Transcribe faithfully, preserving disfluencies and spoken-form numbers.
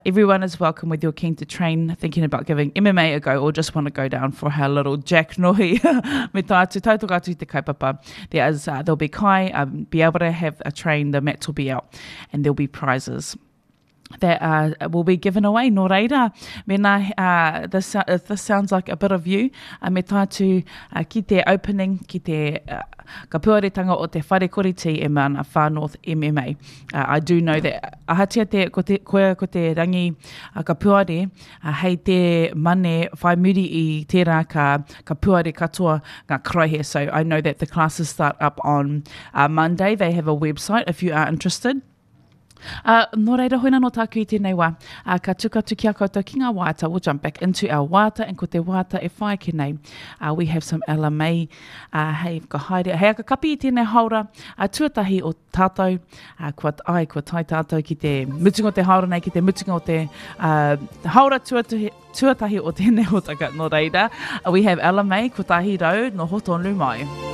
Everyone is welcome whether you're keen to train, thinking about giving M M A a go, or just want to go down for her little Jack Nohi. Me tātu, tautoko atu te kaipapa. There is, uh, there'll be kai, um, be able to have a train, the mats will be out, and there'll be prizes that uh, will be given away. Nō reira, mena, uh, this, uh, this sounds like a bit of you. Uh, me tātu uh, ki te opening, ki te uh, ka puaretanga o te whare koriti e mana Far North M M A. Uh, I do know that ahatia te, ko te, koe ko te rangi uh, ka puare, uh, hei te mane whai muri i tērā ka, ka puare katoa ngā karahe. So I know that the classes start up on uh, Monday. They have a website if you are interested. Uh, nō reira, hoina no tāku i tēnei wā. Uh, ka tukatu ki a koutou ki ngā wāta. We'll jump back into our wāta, and ko te wāta e whae ki nei. Uh, we have some L M A. Uh, hei, ka haere. Hei, ka kapi i tēnei haura. Uh, tuatahi o tātou. Uh, kua ai, kua tai tātou ki te mutunga o te haura nei, ki te mutunga o te uh, haura tuatahi, tuatahi o tēnei hotaka. Nō reira. Uh, we have L M A, ko tahi rau, no hotonlu mai.